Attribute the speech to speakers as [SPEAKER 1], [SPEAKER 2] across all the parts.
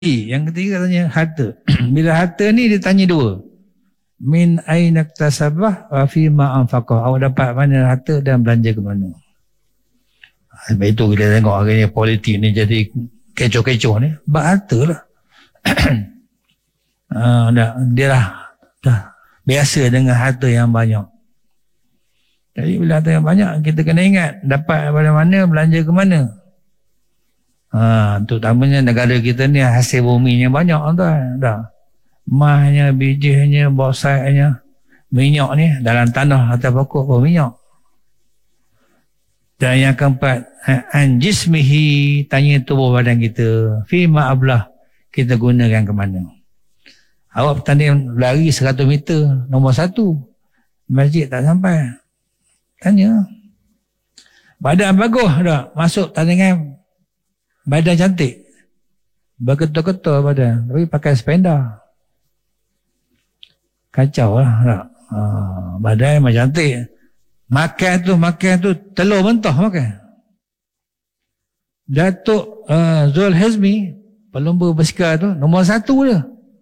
[SPEAKER 1] Yang ketiga tanya harta. Bila harta ni dia tanya dua. Min aina iktasabah wa fi ma anfaqah. Awak dapat mana harta dan belanja ke mana. Sebab itu kita tengok hari ni politik ni jadi kecoh-kecoh ni. Sebab harta lah. Dia dah biasa dengan harta yang banyak. Jadi bila harta yang banyak, kita kena ingat dapat daripada mana, belanja ke mana. Terutamanya negara kita ni hasil buminya banyak tuan. Dah. Mahnya, bijihnya, bauxite-nya, minyak ni dalam tanah atas pokok pun minyak. Dan yang keempat, anjismihi, tanya tubuh badan kita, fi ma'ablah, kita gunakan ke mana. Awak bertanding lari 100 meter, nombor 1, masjid tak sampai. Tanya. Badan bagus tak? Masuk tandingan badan cantik. Berketul-ketul badan. Tapi pakai spenda. Kacau lah. Tak? Badan memang cantik. Makan tu telur mentah makan. Datuk Zul Hazmi, pelumba basikal tu, nombor 1 dia.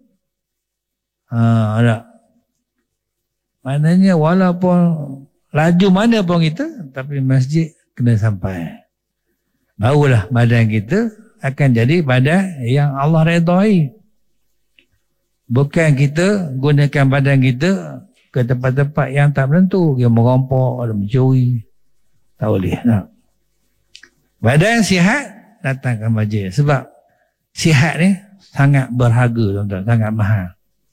[SPEAKER 1] Tak? Maknanya walaupun laju mana pun kita, tapi masjid kena sampai. Barulah badan kita akan jadi badan yang Allah redai. Bukan kita gunakan badan kita ke tempat-tempat yang tak menentu, yang merompok, mencuri. Tak boleh. Tak? Badan sihat, datang ke masjid. Sebab sihat ni sangat berharga, tuan-tuan, sangat mahal.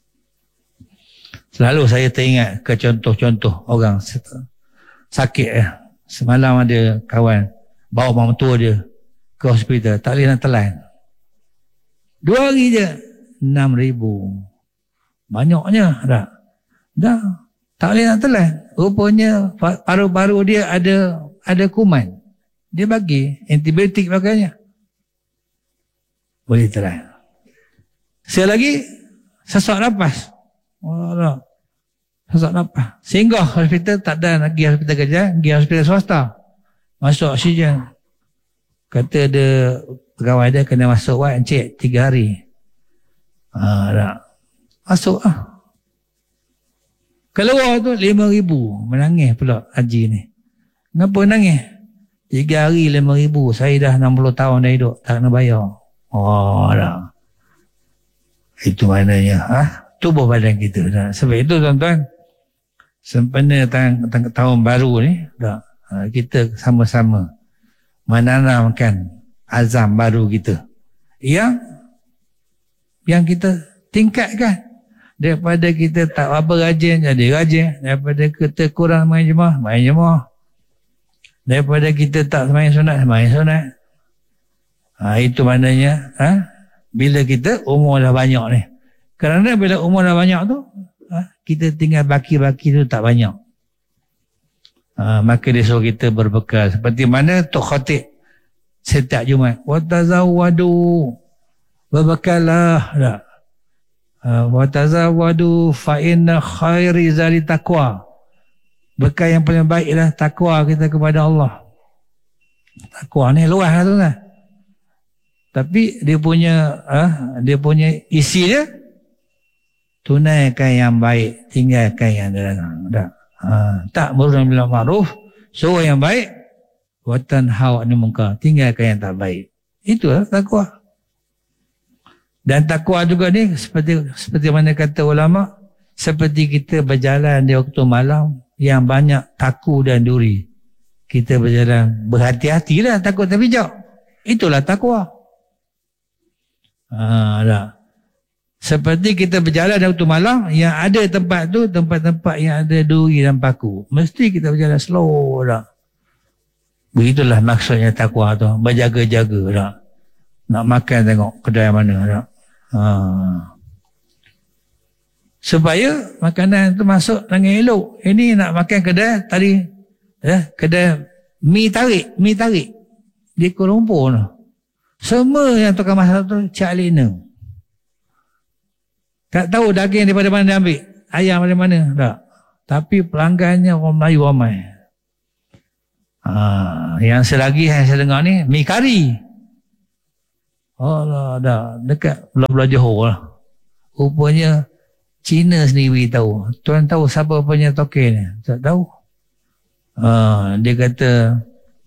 [SPEAKER 1] Selalu saya teringat ke contoh-contoh orang sakit. Semalam ada kawan bawa mak mentua dia ke hospital, tak boleh nak telan. 2 hari je 6,000. Banyaknya dah. Tak boleh nak telan. Rupanya paru-paru dia ada kuman. Dia bagi antibiotik pakainya. Boleh telan. Sekali lagi sesak nafas. Sesak nafas. Singgah hospital, tak ada nak pergi hospital kerja, pergi hospital swasta. Masuk oksigen. Kata ada pegawai dia kena masuk wad encik 3 hari. Tak. Masuk lah. Keluar tu 5,000. Menangis pula haji ni. Kenapa nangis? 3 hari 5,000. Saya dah 60 tahun dah hidup. Tak kena bayar. Tak. Itu maknanya. Tubuh badan kita. Tak. Sebab itu tuan-tuan, sempena tahun baru ni, tak. Kita sama-sama menanamkan azam baru kita yang kita tingkatkan. Daripada kita tak apa rajin, jadi rajin. Daripada kita kurang main jemaah. Daripada kita tak main sunat. Itu maknanya bila kita umur dah banyak ni. Kerana bila umur dah banyak tu, kita tinggal baki-baki tu tak banyak. Maka dia suruh kita berbekal. Seperti mana Tok Khatib setiap Jumaat. Watazawwadu, berbekallah. Tak? Watazawwadu fa inna khairi zali taqwa. Bekal yang paling baik ialah takwa kita kepada Allah. Takwa ni luas lah tu kan. Tapi dia punya isi dia, tunaikan yang baik, tinggalkan yang dilarang. Tak berulang bil ma'ruf, suruh yang baik, wa tanhau 'anil munkar, tinggalkan yang tak baik. Itulah takwa. Dan takwa juga ni seperti mana kata ulama, seperti kita berjalan di waktu malam yang banyak taku dan duri. Kita berjalan berhati-hatilah, takut terpijak. Itulah takwa. Seperti kita berjalan di waktu malam yang ada tempat tu, tempat-tempat yang ada duri dan paku. Mesti kita berjalan slow dah. Begitulah maksudnya takwa tu. Berjaga-jaga dah. Nak makan tengok kedai mana dah. Supaya makanan tu masuk dengan elok. Ini nak makan kedai tadi, kedai mi tarik di Kuala Lumpur tu. Semua yang tukang masak tu Cik Alina. Tak tahu daging daripada mana dia ambil, ayam dari mana, tak. Tapi pelanggannya orang Melayu ramai. Yang selagi yang saya dengar ni mi kari. Allah, dah dekat belah-belah Johor lah. Rupanya Cina sendiri tahu. Tuan tahu siapa punya token ni? Tak tahu. Dia kata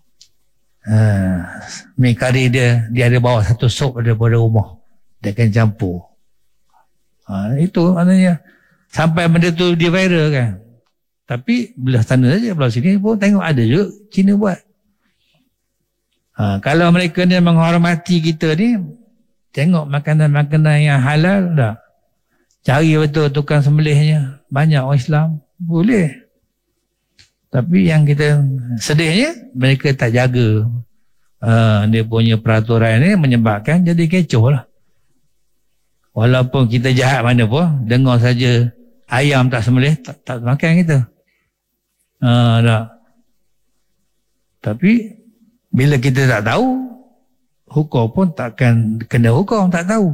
[SPEAKER 1] mi kari dia ada bawa satu sup daripada rumah. Dia akan campur. Itu maknanya sampai benda tu dia viral kan. Tapi belah sana saja, belah sini pun tengok ada juga Cina buat. Kalau mereka ni menghormati kita ni, tengok makanan-makanan yang halal dah. Cari betul tukang sembelihnya. Banyak orang Islam. Boleh. Tapi yang kita sedihnya, mereka tak jaga. Dia punya peraturan ni menyebabkan jadi kecoh lah. Walaupun kita jahat mana pun, dengar saja ayam tak sembelih, tak makan kita. Tapi bila kita tak tahu, hukum pun takkan kena hukum, tak tahu.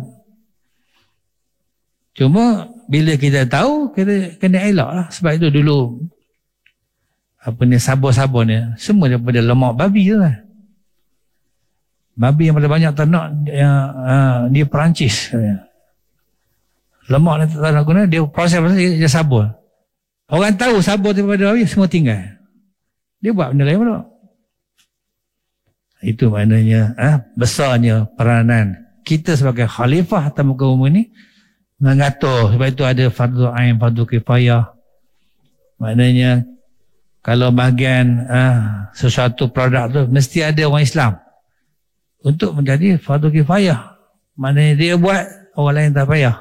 [SPEAKER 1] Cuma bila kita tahu, kita kena elak lah. Sebab itu dulu sabun-sabun ni semua daripada lemak babi tu lah. Babi yang paling banyak ternak di Perancis. Lemak ni tak nak guna, dia proses dia sabun. Orang tahu sabun daripada babi, semua tinggal. Dia buat benda lain pula. Itu maknanya besarnya peranan kita sebagai khalifah atas muka bumi ni mengatur. Sebab itu ada fardu ain, fardu kifayah. Maknanya kalau bahagian sesuatu produk tu mesti ada orang Islam untuk menjadi fardu kifayah. Maknanya dia buat, orang lain tak payah.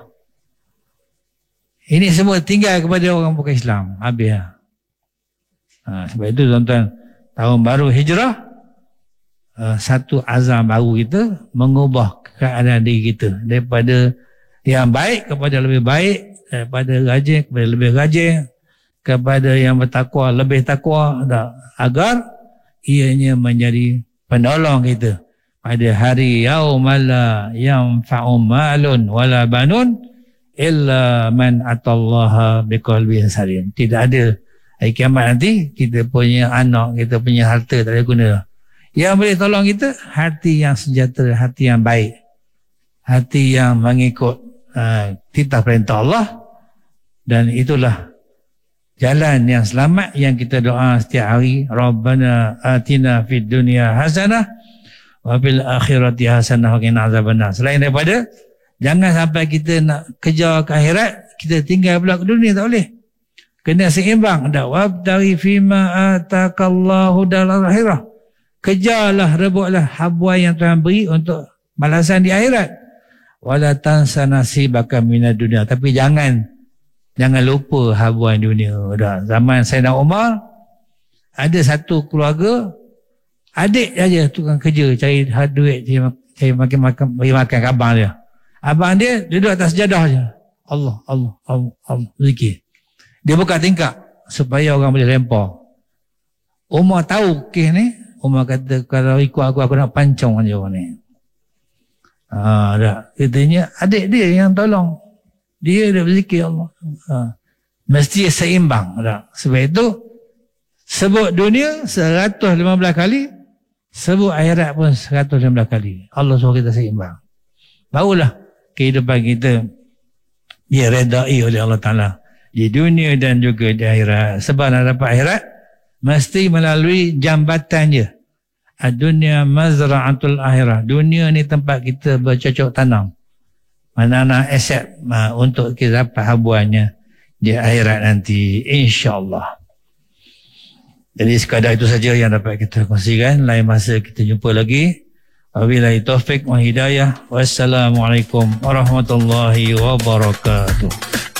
[SPEAKER 1] Ini semua tinggal kepada orang bukan Islam. Habis lah. Sebab itu tuan-tuan, tahun baru hijrah, satu azam baru kita mengubah keadaan diri kita daripada yang baik kepada lebih baik, daripada rajin kepada lebih rajin, kepada yang bertakwa lebih takwa, agar ianya menjadi penolong kita pada hari yaumala yanfa'u malun wala banun illa man atallaha biqalbin salim. Tidak ada hari kiamat nanti kita punya anak, kita punya harta tak ada guna. Yang boleh tolong kita, hati yang sejahtera, hati yang baik, hati yang mengikut titah perintah Allah. Dan itulah jalan yang selamat yang kita doa setiap hari. Rabbana atina fid dunya hasanah wa fil akhirati hasanah wa qina azabannar. Selain daripada jangan sampai kita nak kejar ke akhirat, kita tinggal pula ke dunia, tak boleh. Kena seimbang. Wabtaghi fima atakallahu daral akhirah. Kejarlah, rebutlah habuan yang Tuhan beri untuk balasan di akhirat. Wala tansa nasibaka minad dunya. Tapi jangan lupa habuan dunia. Zaman Sayyidina Umar, ada satu keluarga, adik saja tukang kerja, cari duit, cari makan ke abang dia. Abang dia duduk atas sejadah je. Allah, zikir. Dia buka tingkap supaya orang boleh lempar. Umar tahu kes ni. Umar kata, kalau ikut aku nak pancung je orang ni. Katanya adik dia yang tolong. Dia berzikir Allah. Mesti seimbang. Sebab itu sebut dunia 115 kali, sebut akhirat pun 115 kali. Allah suruh kita seimbang. Barulah kehidupan kita dia redai oleh Allah Ta'ala di dunia dan juga di akhirat. Sebab nak dapat akhirat mesti melalui jambatannya. Dunia mazra'atul akhirah. Dunia ni tempat kita bercocok tanam. Mana-mana aset untuk kita dapat habuannya di akhirat nanti, insya-Allah. Jadi sekadar itu saja yang dapat kita kongsikan. Lain masa kita jumpa lagi. Wabillahi taufik wa hidayah. Wassalamualaikum warahmatullahi wabarakatuh.